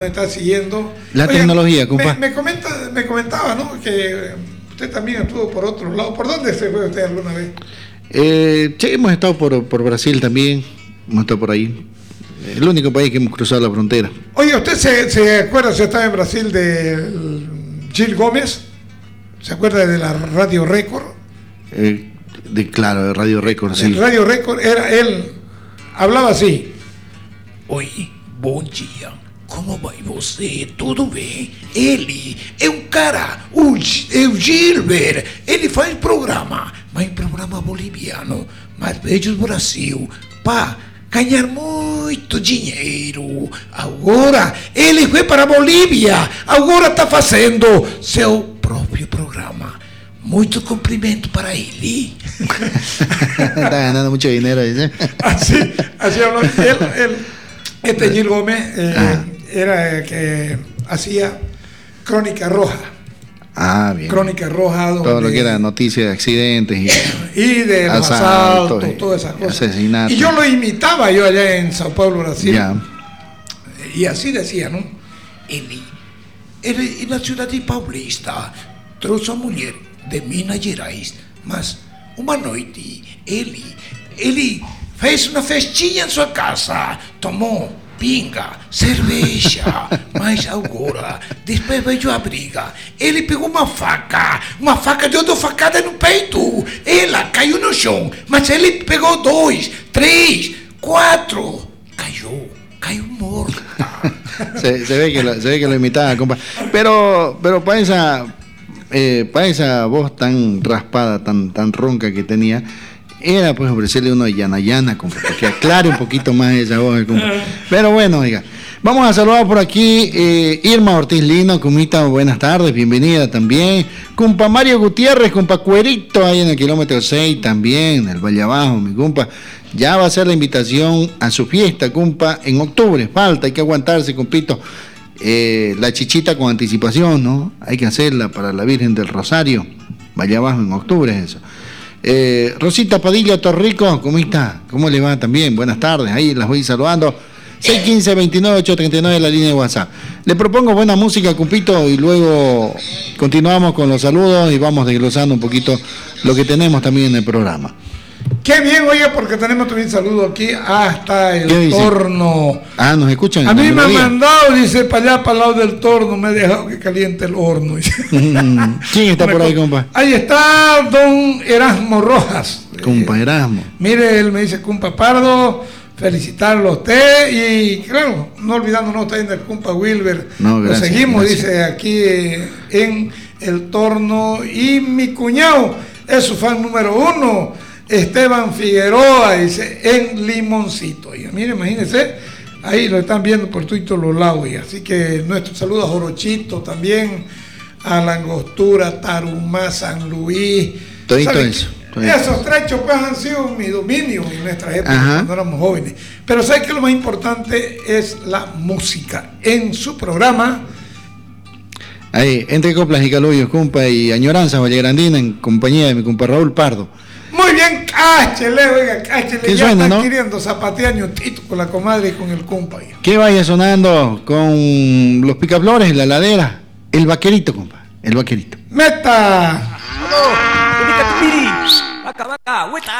me está siguiendo. La tecnología, compa. Me comentaba, ¿no? Que usted también estuvo por otro lado. ¿Por dónde se fue usted alguna vez? Sí, hemos estado por Brasil también. Hemos estado por ahí. El único país que hemos cruzado la frontera. Oye, ¿usted se acuerda si estaba en Brasil de Gil Gómez? ¿Se acuerda de la Radio Record? Claro, de Radio Record, sí. El Radio Record era él. Hablaba así. Oi, bom dia. Como vai você? Tudo bem? Ele é um cara, o Gilbert, ele faz programa, mas programa boliviano, mas veio do Brasil, para ganhar muito dinheiro. Agora, ele foi para a Bolívia, agora está fazendo seu próprio programa. Muito cumprimento para ele. Está ganando mucho dinero, dice. Así habló él. Este Gil Gómez era que hacía Crónica Roja. Ah, bien. Crónica Roja. Todo lo que era noticias de accidentes y de asaltos, todas esas cosas. Asesinatos. Y yo lo imitaba yo allá en Sao Paulo, Brasil. Ya. Y así decía, ¿no? Ele na cidade paulista trouxe uma mulher de Minas Gerais, mas uma noite ele fez uma festinha em sua casa, tomou pinga, cerveja, mas agora, depois veio a briga, ele pegou uma faca deu 2 facadas no peito, ela caiu no chão, mas ele pegou 2, 3, 4, cayó morta. Se ve que lo imitaba, compa. Pero para esa voz tan raspada, tan ronca que tenía, era pues ofrecerle uno de Yana, compa, que aclare un poquito más esa voz, compa. Pero bueno, oiga, vamos a saludar por aquí Irma Ortiz Lino, comita, buenas tardes, bienvenida también. Compa Mario Gutiérrez, compa Cuerito, ahí en el kilómetro 6 también, en el Valle Abajo, mi compa. Ya va a ser la invitación a su fiesta, compa, en octubre. Falta, hay que aguantarse, compito. La chichita con anticipación, ¿no? Hay que hacerla para la Virgen del Rosario. Vaya abajo en octubre eso. Rosita Padilla Torrico, ¿cómo está? ¿Cómo le va también? Buenas tardes, ahí las voy saludando. 615-29-839, la línea de WhatsApp. Le propongo buena música, compito, y luego continuamos con los saludos y vamos desglosando un poquito lo que tenemos también en el programa. Qué bien, oye, porque tenemos también saludos aquí hasta el torno. Ah, nos escuchan. A mí me han mandado, dice, para allá, para el lado del torno, me he dejado que caliente el horno. ¿Quién está por ahí, compa? Ahí está don Erasmo Rojas. Compa Erasmo. Mire, él me dice, compa Pardo, felicitarlo a usted y, claro, no olvidándonos también del compa Wilber. No, gracias, lo seguimos, gracias. Dice, aquí en el torno. Y mi cuñado es su fan número 1. Esteban Figueroa, dice, en Limoncito. Y mire, imagínense, ahí lo están viendo por todos los lados. Así que nuestro saludo a Jorochito también, a La Angostura, Tarumá, San Luis. Todito eso. Esos trechos pues han sido mi dominio en nuestra época, cuando éramos jóvenes. Pero ¿sabes que lo más importante es la música? En su programa. Ahí, entre coplas y caluyos, compa, y añoranza vallegrandina en compañía de mi compa Raúl Pardo. Muy bien, cáchele, oiga, cáchele. Ya suena, está ¿no? queriendo zapatear ñotito con la comadre y con el compa. ¿Qué vaya sonando con los picaflores, la ladera? El vaquerito, compa, el vaquerito. ¡Meta! Vaca, vaca, hueta.